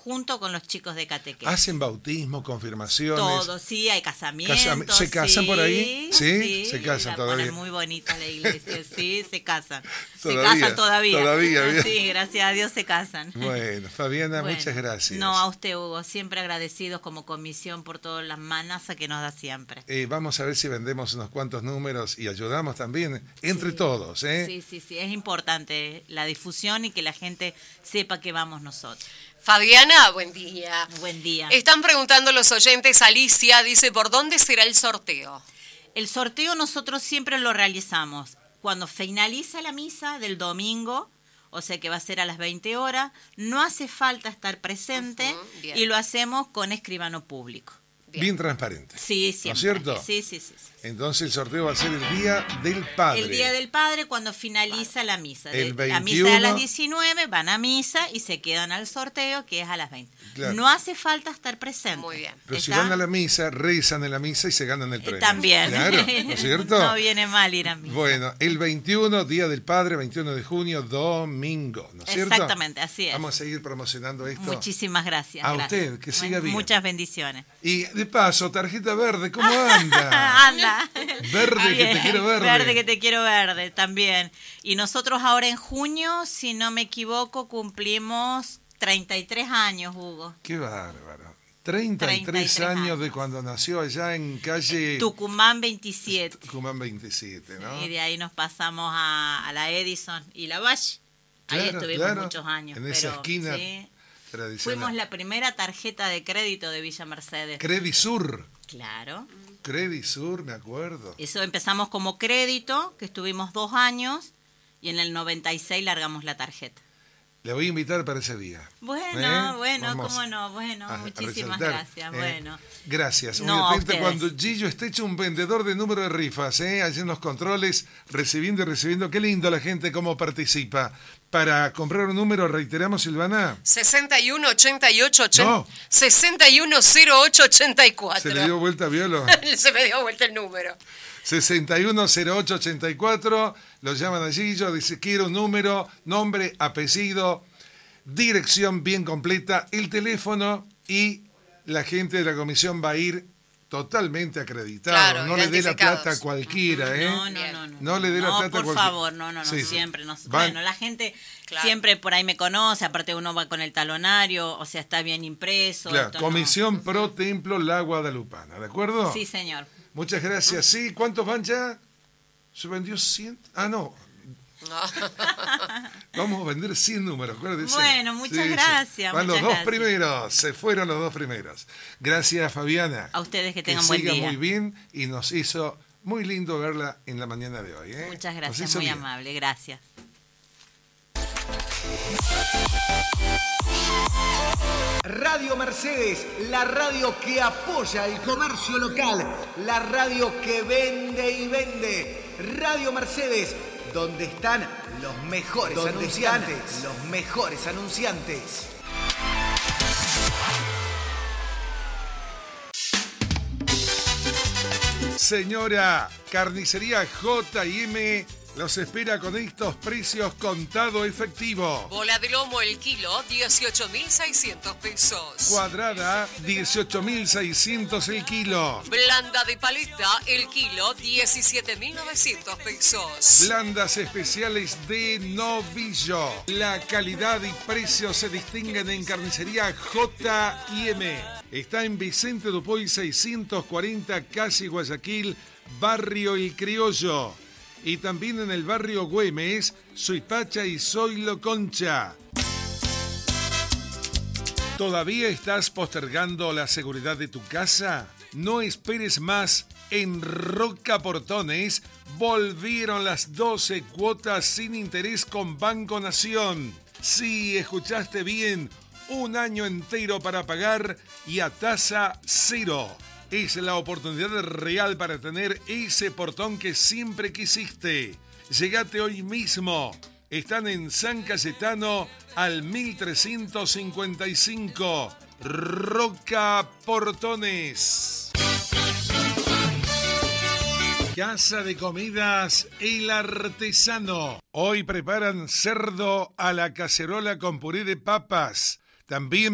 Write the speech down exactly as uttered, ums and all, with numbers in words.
junto con los chicos de catequesis. ¿Hacen bautismo, confirmaciones? Todo, sí, hay casamientos. Casam- ¿Se casan sí, por ahí? Sí, sí, se casan la todavía. ponen muy bonita la iglesia, sí, se casan. Todavía, se casan todavía. todavía, bien. Sí, gracias a Dios se casan. Bueno, Fabiana, Bueno, muchas gracias. No, a usted, Hugo, siempre agradecidos como comisión por todas las manazas que nos da siempre. Eh, vamos a ver si vendemos unos cuantos números y ayudamos también entre Sí. todos. ¿eh? Sí, sí, sí, es importante la difusión y que la gente sepa que vamos nosotros. Fabiana, buen día. Buen día. Están preguntando los oyentes, Alicia dice, ¿por dónde será el sorteo? El sorteo nosotros siempre lo realizamos cuando finaliza la misa del domingo, o sea que va a ser a las veinte horas, no hace falta estar presente Uh-huh, bien. y lo hacemos con escribano público. Bien. Bien transparente. Sí, siempre. ¿No es cierto? Sí, sí, sí. sí. Entonces el sorteo va a ser el Día del Padre. El Día del Padre cuando finaliza la misa. El De- La misa veintiuno. es a las diecinueve, van a misa y se quedan al sorteo que es a las veinte. Claro. No hace falta estar presente. Muy bien. Pero si ¿Está? van a la misa, rezan en la misa y se ganan el Eh, premio. También. Claro, ¿no es cierto? No viene mal ir a misa. Bueno, el veintiuno, Día del Padre, veintiuno de junio, domingo, ¿no es cierto? Exactamente, así es. Vamos a seguir promocionando esto. Muchísimas gracias. A gracias. usted, que siga bien. Muchas bendiciones. Y de paso, tarjeta verde, ¿cómo anda? Anda. Verde, que Bien. te quiero verde. Verde, que te quiero verde, también. Y nosotros ahora en junio, si no me equivoco, cumplimos treinta y tres años, Hugo. Qué bárbaro. treinta y tres treinta y tres años años. de cuando nació allá en calle Tucumán veintisiete. Tucumán veintisiete, ¿no? Y de ahí nos pasamos a, a la Edison y la Valle. Ahí Claro, estuvimos claro. muchos años. En esa pero, esquina sí, tradicional. fuimos la primera tarjeta de crédito de Villa Mercedes. Credisur. Claro. Credisur, me acuerdo. Eso empezamos como crédito, que estuvimos dos años, y en el noventa y seis largamos la tarjeta. Le voy a invitar para ese día. Bueno, ¿Eh? bueno, Vamos cómo no, bueno, a- a muchísimas resaltar, gracias, ¿eh? bueno. Gracias. Muy No, a atenta ustedes. cuando Gillo esté hecho un vendedor de número de rifas, ¿eh? Allí en los controles, recibiendo y recibiendo. Qué lindo la gente cómo participa. Para comprar un número, reiteramos, Silvana. sesenta y uno ochenta y ocho ochenta, No. sesenta y uno cero ocho ochenta y cuatro. Se le dio vuelta a Violo. Se me dio vuelta el número. sesenta y uno cero ocho ochenta y cuatro. Lo llaman a Gillo, dice, quiero un número, nombre, apellido, dirección bien completa, el teléfono y la gente de la comisión va a ir totalmente acreditado. Claro, no le dé la identificados. plata a cualquiera, ¿eh? No, no, no, no. No le dé la No, plata a por cualquiera. favor, no, no, no, Sí, sí. siempre. Nos, Van- bueno, la gente Claro. siempre por ahí me conoce, aparte uno va con el talonario, o sea, está bien impreso. Claro, esto no. Comisión Pro Templo La Guadalupana, ¿de acuerdo? Sí, señor. Muchas gracias. Sí, ¿cuántos van ya? ¿Se vendió cien? Ah, no. No. Vamos a vender cien números, acuérdese. Bueno, muchas gracias, Van muchas los dos gracias. primeros, se fueron los dos primeros. Gracias, Fabiana. A ustedes que Que tengan buen siga día. muy bien y nos hizo muy lindo verla en la mañana de hoy. ¿eh? Muchas Nos gracias, hizo muy bien. amable, gracias. Radio Mercedes, la radio que apoya el comercio local, la radio que vende y vende. Radio Mercedes, donde están los mejores anunciantes, los mejores anunciantes. Señora, Carnicería J y M los espera con estos precios contado efectivo. Bola de lomo el kilo, dieciocho mil seiscientos pesos. Cuadrada, dieciocho mil seiscientos el kilo. Blanda de paleta el kilo, diecisiete mil novecientos pesos. Blandas especiales de novillo. La calidad y precios se distinguen en Carnicería J y M. Está en Vicente Dupuy seiscientos cuarenta, calle Guayaquil, Barrio El Criollo. Y también en el barrio Güemes, Suipacha y Zoilo Concha. ¿Todavía estás postergando la seguridad de tu casa? No esperes más. En Roca Portones volvieron las doce cuotas sin interés con Banco Nación. Sí, escuchaste bien. Un año entero para pagar y a tasa cero. Es la oportunidad real para tener ese portón que siempre quisiste. Llegate hoy mismo. Están en San Cayetano al mil trescientos cincuenta y cinco. Roca Portones. Casa de Comidas El Artesano. Hoy preparan cerdo a la cacerola con puré de papas. También